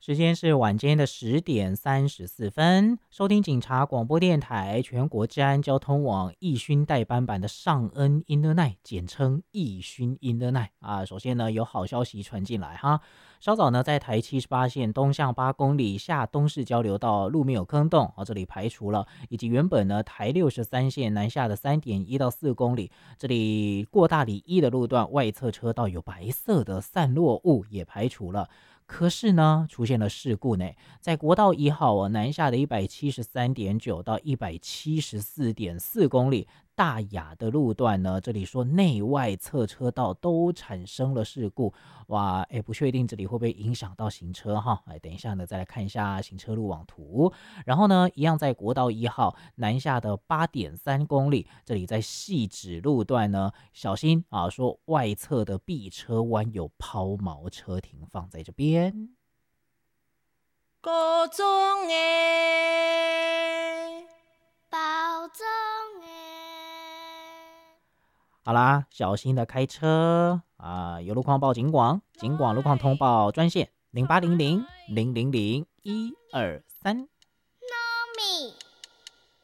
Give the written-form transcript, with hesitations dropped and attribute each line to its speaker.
Speaker 1: 时间是晚间的10点34分，收听警察广播电台全国治安交通网义勋代班版的尚恩 in the night， 简称义勋 in the night 啊。首先呢，有好消息传进来哈。稍早呢，在台78线东向8公里下东势交流道路面有坑洞，这里排除了，以及原本呢台63线南下的3.1到4公里，这里过大里1的路段外侧车道有白色的散落物也排除了。可是呢，出现了事故呢，在国道1号南下的173.9到174.4公里大雅的路段呢，这里说内外侧车道都产生了事故，哇，不确定这里会不会影响到行车哈，等一下呢再来看一下行车路网图，然后呢，一样在国道1号南下的8.3公里，这里在汐止路段呢，小心啊，说外侧的避车弯有抛锚车停放在这边。
Speaker 2: 高中的
Speaker 3: 保重的。
Speaker 1: 好啦，小心的开车啊！有路况报警广，警广路况通报专线0800000123。
Speaker 3: 糯米